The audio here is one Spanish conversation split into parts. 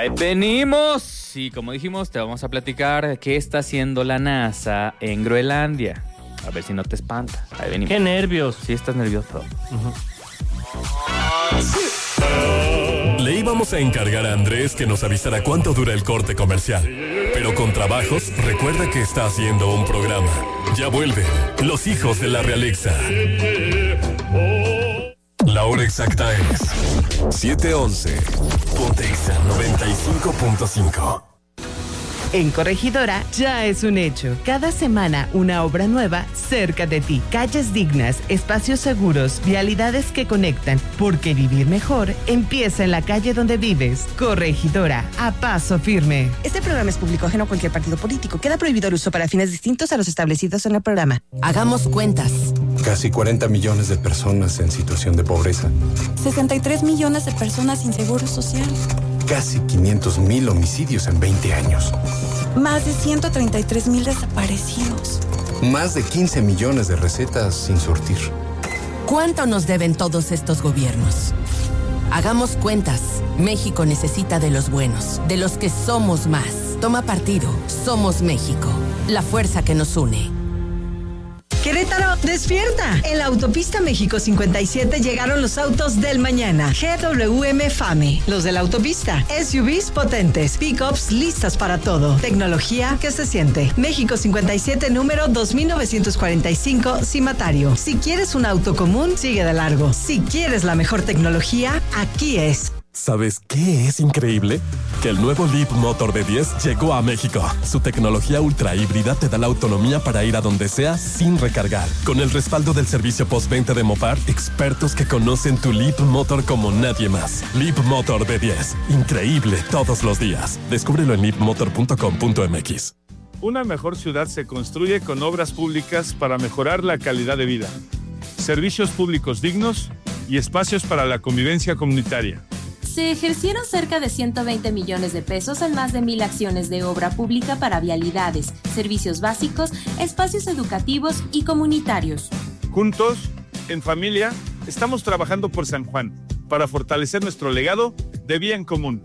Ahí venimos. Y como dijimos, te vamos a platicar qué está haciendo la NASA en Groenlandia. A ver si no te espanta. Ahí venimos. Qué nervios. Sí, estás nervioso. Le íbamos a encargar a Andrés que nos avisara cuánto dura el corte comercial. Pero con trabajos, recuerda que está haciendo un programa. Ya vuelven los hijos de la Realexa. La hora exacta es 7:11. Ponte Exa 95.5. En Corregidora ya es un hecho. Cada semana una obra nueva cerca de ti. Calles dignas, espacios seguros, vialidades que conectan. Porque vivir mejor empieza en la calle donde vives. Corregidora, a paso firme. Este programa es público ajeno a cualquier partido político. Queda prohibido el uso para fines distintos a los establecidos en el programa. Hagamos cuentas. Casi 40 millones de personas en situación de pobreza. 63 millones de personas sin seguro social. Casi 500,000 homicidios en 20 años. Más de 133,000 desaparecidos. Más de 15 millones de recetas sin surtir. ¿Cuánto nos deben todos estos gobiernos? Hagamos cuentas. México necesita de los buenos, de los que somos más. Toma partido. Somos México. La fuerza que nos une. Querétaro, despierta. En la autopista México 57 llegaron los autos del mañana. GWM FAME. Los de la autopista. SUVs potentes. Pickups listas para todo. Tecnología que se siente. México 57, número 2945, Cimatario. Si quieres un auto común, sigue de largo. Si quieres la mejor tecnología, aquí es. ¿Sabes qué es increíble? Que el nuevo Leap Motor B10 llegó a México. Su tecnología ultra híbrida te da la autonomía para ir a donde sea sin recargar. Con el respaldo del servicio postventa de Mopar, expertos que conocen tu Leap Motor como nadie más. Leap Motor B10. Increíble todos los días. Descúbrelo en leapmotor.com.mx. Una mejor ciudad se construye con obras públicas para mejorar la calidad de vida, servicios públicos dignos y espacios para la convivencia comunitaria. Se ejercieron cerca de 120 millones de pesos en más de 1,000 acciones de obra pública para vialidades, servicios básicos, espacios educativos y comunitarios. Juntos, en familia, estamos trabajando por San Juan para fortalecer nuestro legado de bien común.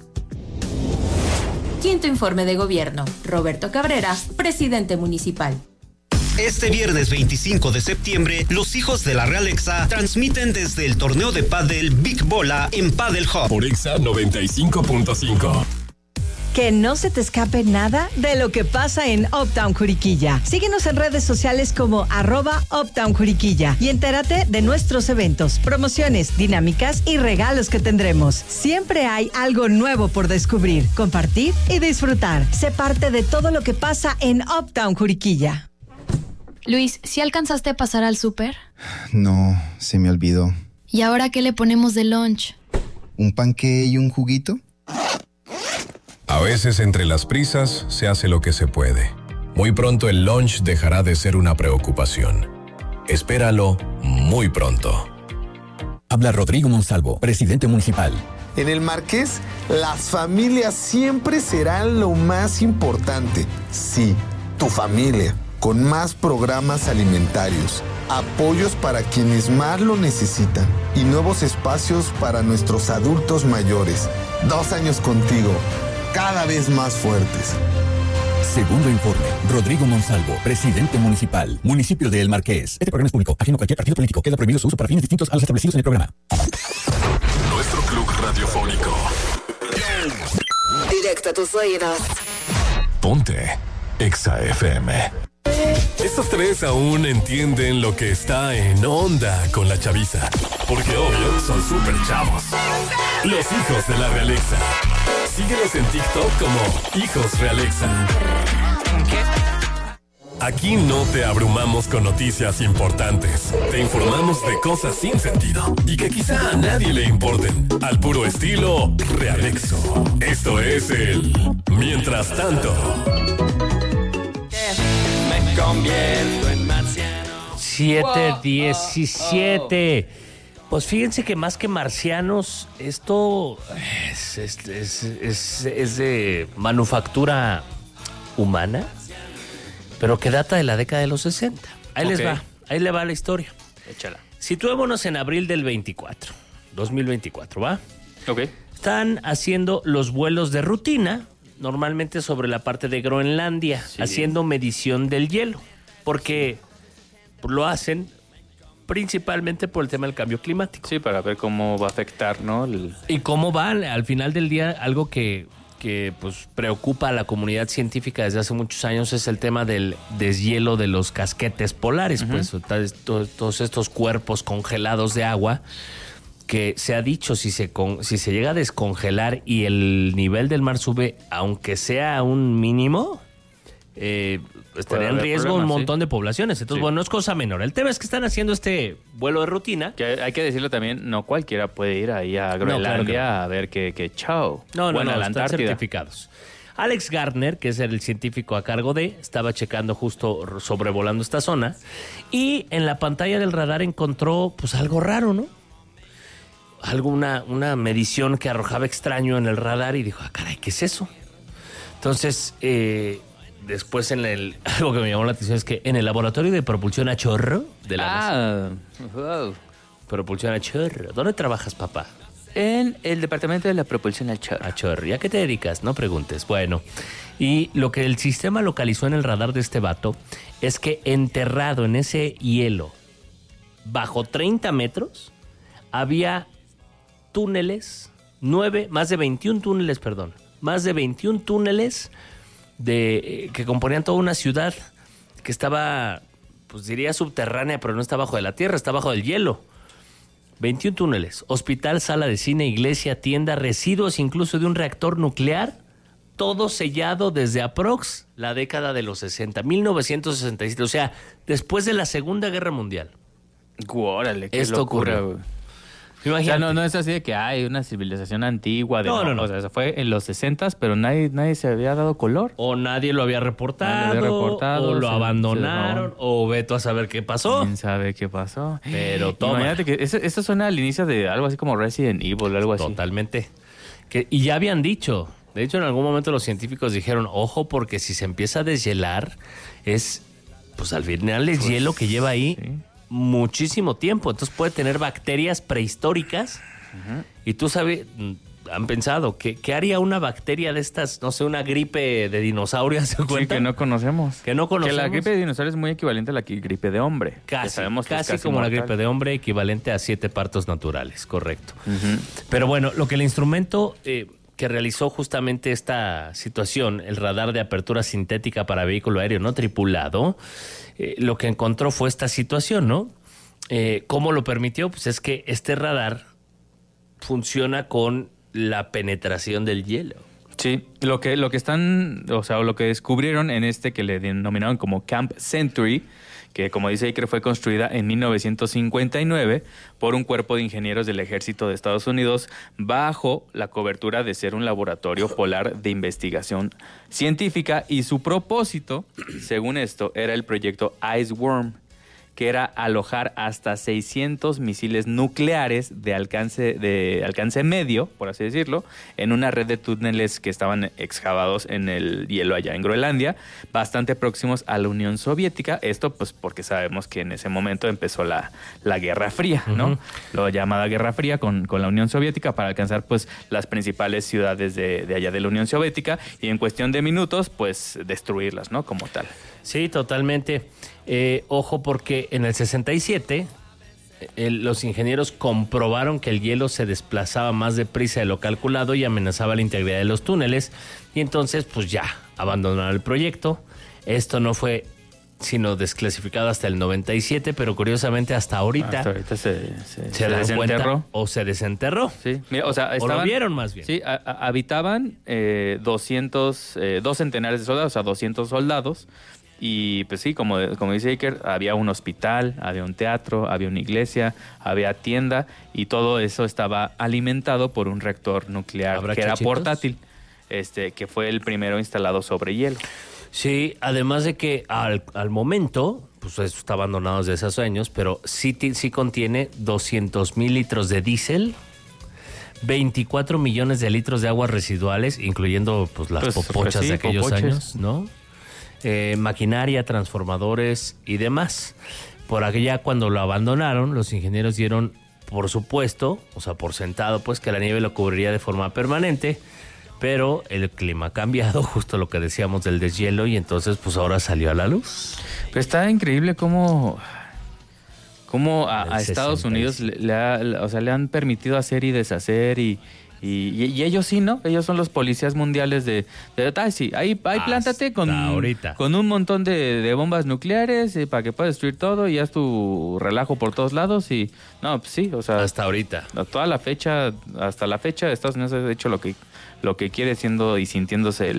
Quinto informe de gobierno. Roberto Cabrera, presidente municipal. Este viernes 25 de septiembre, los hijos de la Realexa transmiten desde el torneo de pádel Big Bola en Padel Hub. Por Exa 95.5. Que no se te escape nada de lo que pasa en Uptown Juriquilla. Síguenos en redes sociales como @Uptown Juriquilla y entérate de nuestros eventos, promociones, dinámicas y regalos que tendremos. Siempre hay algo nuevo por descubrir, compartir y disfrutar. Sé parte de todo lo que pasa en Uptown Juriquilla. Luis, ¿sí alcanzaste a pasar al súper? No, se me olvidó. ¿Y ahora qué le ponemos de lunch? ¿Un panqué y un juguito? A veces entre las prisas se hace lo que se puede. Muy pronto el lunch dejará de ser una preocupación. Espéralo muy pronto. Habla Rodrigo Monsalvo, presidente municipal. En el Marqués, las familias siempre serán lo más importante. Sí, tu familia. Con más programas alimentarios, apoyos para quienes más lo necesitan y nuevos espacios para nuestros adultos mayores. 2 años contigo, cada vez más fuertes. Segundo informe, Rodrigo Monsalvo, presidente municipal, municipio de El Marqués. Este programa es público, ajeno a cualquier partido político. Queda prohibido su uso para fines distintos a los establecidos en el programa. Nuestro club radiofónico. Directo a tus oídos. Ponte Exa FM. Estos tres aún entienden lo que está en onda con la chaviza. Porque obvio son súper chavos. Los hijos de la Realexa. Síguenos en TikTok como Hijos Realexa. Aquí no te abrumamos con noticias importantes. Te informamos de cosas sin sentido y que quizá a nadie le importen. Al puro estilo Realexo. Esto es el Mientras Tanto. Me convierto en marciano. 7:17. Pues fíjense que más que marcianos, esto es de manufactura humana, pero que data de la década de los 60. Ahí les va, ahí le va la historia. Échala. Situémonos en abril del 2024, ¿va? Ok. están haciendo los vuelos de rutina, normalmente sobre la parte de Groenlandia, haciendo medición del hielo, porque lo hacen principalmente por el tema del cambio climático. Sí, para ver cómo va a afectar, ¿no? Y cómo va al final del día, algo que pues preocupa a la comunidad científica desde hace muchos años es el tema del deshielo de los casquetes polares, pues todos estos cuerpos congelados de agua que se ha dicho si se llega a descongelar y el nivel del mar sube, aunque sea un mínimo, estaría en riesgo un montón de poblaciones. Entonces, bueno, no es cosa menor. El tema es que están haciendo este vuelo de rutina. Que hay que decirlo también, no cualquiera puede ir ahí a Groenlandia a ver que chao. No, están certificados. Alex Gardner, que es el científico a cargo estaba checando justo sobrevolando esta zona y en la pantalla del radar encontró pues algo raro, ¿no? Una medición que arrojaba extraño en el radar y dijo, caray, ¿qué es eso? Entonces, después algo que me llamó la atención es que en el laboratorio de propulsión a chorro de la NASA. Wow. Propulsión a chorro. ¿Dónde trabajas, papá? En el departamento de la propulsión a chorro. A chorro. ¿Y a qué te dedicas? No preguntes. Bueno, y lo que el sistema localizó en el radar de este vato es que enterrado en ese hielo, bajo 30 metros, había túneles, más de 21 túneles que componían toda una ciudad que estaba, pues diría subterránea, pero no está bajo de la tierra, está bajo del hielo. 21 túneles, hospital, sala de cine, iglesia, tienda, residuos incluso de un reactor nuclear, todo sellado desde aprox la década de los 60, 1967, o sea, después de la Segunda Guerra Mundial. Órale, qué locura, güey. O sea, no es así de que hay una civilización antigua. No. O sea, eso fue en los 60s, pero nadie se había dado color. O nadie lo había reportado, o lo abandonaron, o ve tú a saber qué pasó. ¿Quién sabe qué pasó? Pero toma. Imagínate que eso suena al inicio de algo así como Resident Evil, algo así. Totalmente. Y ya habían dicho, de hecho en algún momento los científicos dijeron, ojo, porque si se empieza a deshielar, pues al final es hielo que lleva ahí... Sí. Muchísimo tiempo, entonces puede tener bacterias prehistóricas. Y tú sabes, han pensado ¿qué haría una bacteria de estas, no sé, una gripe de dinosaurio? ¿Se cuenta? Sí, que no conocemos. Que la gripe de dinosaurio es muy equivalente a la gripe de hombre. Casi como la gripe de hombre, equivalente a 7 partos naturales, correcto. Pero bueno, lo que el instrumento que realizó justamente esta situación, el radar de apertura sintética para vehículo aéreo no tripulado, lo que encontró fue esta situación, ¿no? ¿Cómo lo permitió? Pues es que este radar funciona con la penetración del hielo. Sí, lo que están, o sea, lo que descubrieron en que le denominaron como Camp Century, que como dice Iker fue construida en 1959 por un cuerpo de ingenieros del ejército de Estados Unidos bajo la cobertura de ser un laboratorio polar de investigación científica, y su propósito, según esto, era el proyecto Ice Worm, que era alojar hasta 600 misiles nucleares de alcance medio, por así decirlo, en una red de túneles que estaban excavados en el hielo allá en Groenlandia, bastante próximos a la Unión Soviética. Esto pues porque sabemos que en ese momento empezó la Guerra Fría, ¿no? Lo llamada Guerra Fría con la Unión Soviética para alcanzar pues las principales ciudades de allá de la Unión Soviética y en cuestión de minutos pues destruirlas, ¿no? Como tal. Sí, totalmente. Ojo, porque en el 67 los ingenieros comprobaron que el hielo se desplazaba más deprisa de lo calculado y amenazaba la integridad de los túneles, y entonces pues ya abandonaron el proyecto. Esto no fue sino desclasificado hasta el 97, pero curiosamente hasta ahorita se desenterró. O se desenterró. Sí. Mira, o sea, o lo vieron más bien. Sí, habitaban 2 centenares de soldados, o sea, 200 soldados. Y pues sí, como dice Iker, había un hospital, había un teatro, había una iglesia, había tienda, y todo eso estaba alimentado por un reactor nuclear que era portátil, que fue el primero instalado sobre hielo. Sí, además de que al momento, pues eso está abandonado desde esos años, pero sí contiene 200,000 litros de diésel, 24 millones de litros de aguas residuales, incluyendo pues las popochas de aquellos años, ¿no? Maquinaria, transformadores y demás. Por aquella, cuando lo abandonaron, los ingenieros dieron por supuesto, o sea, por sentado, pues que la nieve lo cubriría de forma permanente, pero el clima ha cambiado, justo lo que decíamos del deshielo, y entonces pues ahora salió a la luz. Pero está increíble cómo a Estados Unidos le han permitido hacer y deshacer y ellos sí, ¿no? Ellos son los policías mundiales de sí, ahí plántate con un montón de bombas nucleares para que puedas destruir todo y haz tu relajo por todos lados y no, pues sí, o sea, hasta ahorita. Hasta la fecha Estados Unidos ha hecho lo que quiere, siendo y sintiéndose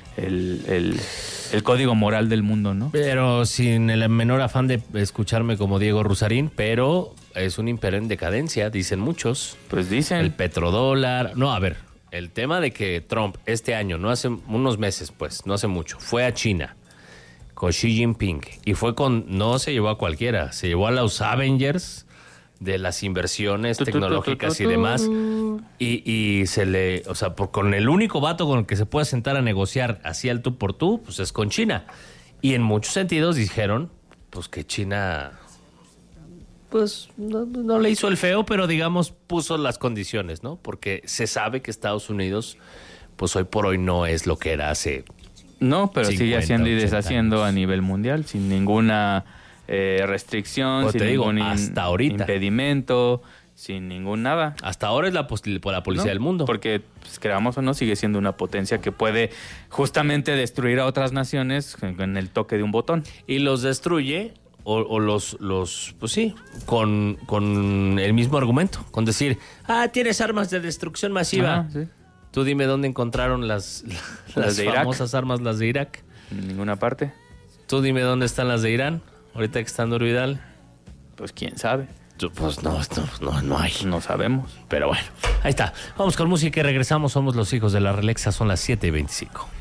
el código moral del mundo, ¿no? Pero sin el menor afán de escucharme como Diego Rusarín, pero es un imperio en decadencia, dicen muchos. Pues dicen. El petrodólar. No, a ver, el tema de que Trump este año, no hace unos meses, pues, no hace mucho, fue a China con Xi Jinping y no se llevó a cualquiera, se llevó a los Avengers de las inversiones tecnológicas y demás, y o sea, con el único vato con el que se puede sentar a negociar así al tú por tú, pues es con China. Y en muchos sentidos dijeron, pues que China, pues no le hizo el feo, pero digamos puso las condiciones, ¿no? Porque se sabe que Estados Unidos, pues hoy por hoy no es lo que era hace No, pero 50, sigue haciendo y 80 deshaciendo años. A nivel mundial, sin ninguna restricción, Pues sin te digo, ningún hasta ahorita. impedimento, sin ningún nada. Hasta ahora es la policía del mundo. Porque, pues, creamos o no, sigue siendo una potencia que puede justamente destruir a otras naciones con el toque de un botón. Y los destruye o los pues sí, con el mismo argumento, con decir, tienes armas de destrucción masiva. Ajá, sí. Tú dime dónde encontraron las de famosas armas, las de Irak. En ninguna parte. Tú dime dónde están las de Irán, ahorita que está Duro Vidal. Pues quién sabe. Pues no hay. No sabemos. Pero bueno, ahí está. Vamos con música y regresamos. Somos los hijos de la Relexa, son las 7:25.